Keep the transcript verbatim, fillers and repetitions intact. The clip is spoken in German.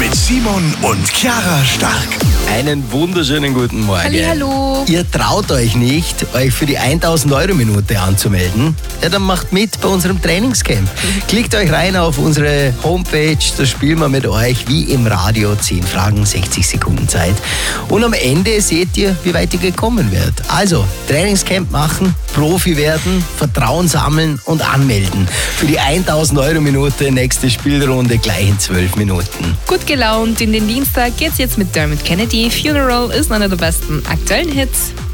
mit Simon und Chiara Stark. Einen wunderschönen guten Morgen. Hallihallo. Ihr traut euch nicht, euch für die tausend Euro Minute anzumelden? Ja, dann macht mit bei unserem Trainingscamp. Klickt euch rein auf unsere Homepage, da spielen wir mit euch wie im Radio. zehn Fragen, sechzig Sekunden Zeit. Und am Ende seht ihr, wie weit ihr gekommen werdet. Also, Trainingscamp machen, Profi werden, Vertrauen sammeln und anmelden. Für die tausend Euro Minute, nächste Spielrunde gleich in zwölf Minuten. Gut gelaunt in den Dienstag geht's jetzt mit Dermot Kennedy. Funeral ist einer der besten aktuellen Hits.